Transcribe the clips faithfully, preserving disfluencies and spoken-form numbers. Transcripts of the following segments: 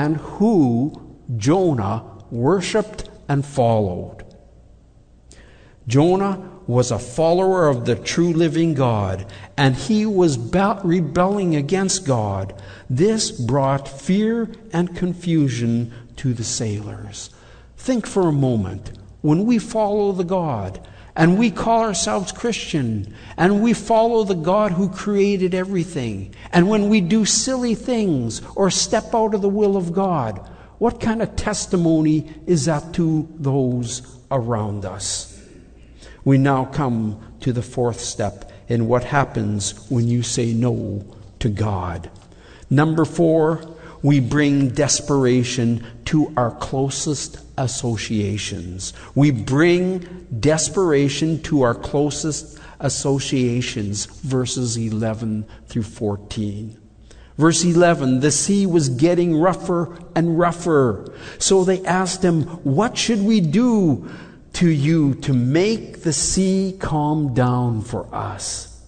man who Jonah worshipped and followed. Jonah was a follower of the true living God, and he was rebelling against God. This brought fear and confusion to the sailors. Think for a moment. When we follow the God, and we call ourselves Christian, and we follow the God who created everything, and when we do silly things or step out of the will of God, what kind of testimony is that to those around us? We now come to the fourth step in what happens when you say no to God. Number four, we bring desperation to our closest associations. We bring desperation to our closest associations, verses eleven through fourteen. Verse eleven, the sea was getting rougher and rougher. So they asked him, "What should we do to you to make the sea calm down for us?"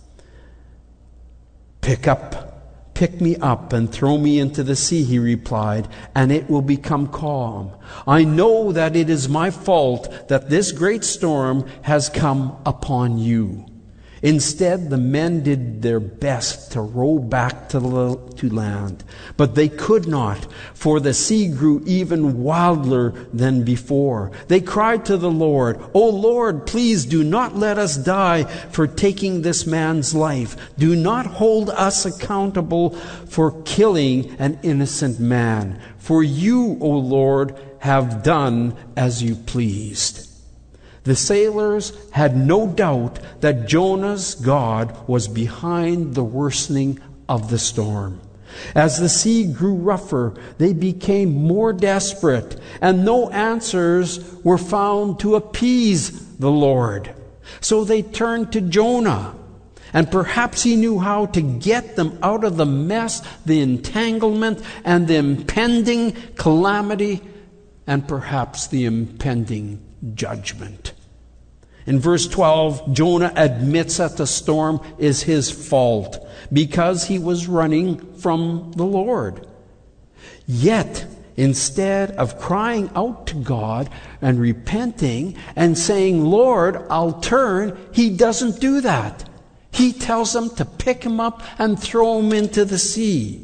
Pick up, pick me up and throw me into the sea, he replied, and it will become calm. I know that it is my fault that this great storm has come upon you. Instead, the men did their best to row back to, the, to land. But they could not, for the sea grew even wilder than before. They cried to the Lord, "O Lord, please do not let us die for taking this man's life. Do not hold us accountable for killing an innocent man. For you, O Lord, have done as you pleased." The sailors had no doubt that Jonah's God was behind the worsening of the storm. As the sea grew rougher, they became more desperate, and no answers were found to appease the Lord. So they turned to Jonah, and perhaps he knew how to get them out of the mess, the entanglement, and the impending calamity, and perhaps the impending judgment. In verse twelve, Jonah admits that the storm is his fault because he was running from the Lord. Yet, instead of crying out to God and repenting and saying, "Lord, I'll turn," he doesn't do that. He tells them to pick him up and throw him into the sea.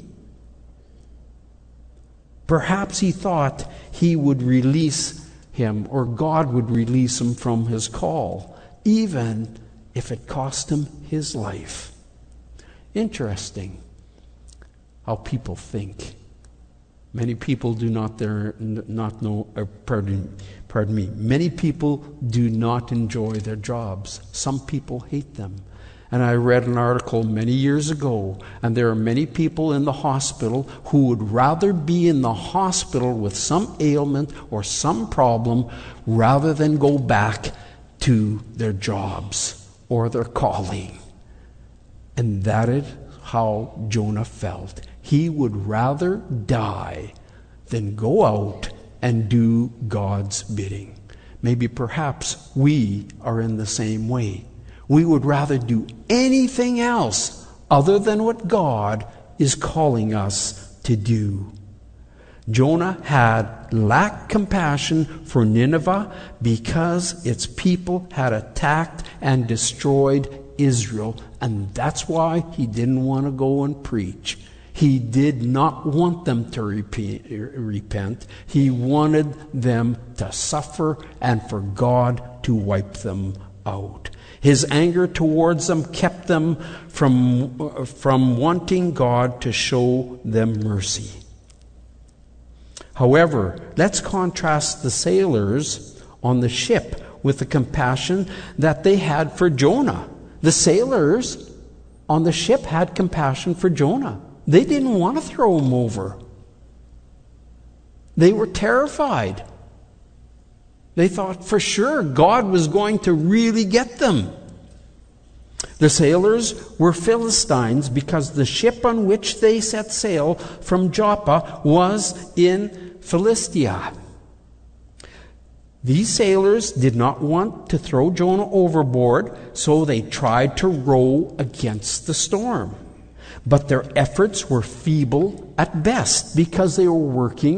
Perhaps he thought he would release him, or God would release him from his call, even if it cost him his life. Interesting how people think. Many people do not there not know. Uh, pardon, pardon me. Many people do not enjoy their jobs. Some people hate them. And I read an article many years ago, and there are many people in the hospital who would rather be in the hospital with some ailment or some problem rather than go back to their jobs or their calling. And that is how Jonah felt. He would rather die than go out and do God's bidding. Maybe perhaps we are in the same way. We would rather do anything else other than what God is calling us to do. Jonah had lacked compassion for Nineveh because its people had attacked and destroyed Israel, and that's why he didn't want to go and preach. He did not want them to repent. He wanted them to suffer and for God to wipe them out. His anger towards them kept them from, from wanting God to show them mercy. However, let's contrast the sailors on the ship with the compassion that they had for Jonah. The sailors on the ship had compassion for Jonah. They didn't want to throw him over. They were terrified. They thought for sure God was going to really get them. The sailors were Philistines because the ship on which they set sail from Joppa was in Philistia. These sailors did not want to throw Jonah overboard, so they tried to row against the storm. But their efforts were feeble at best because they were working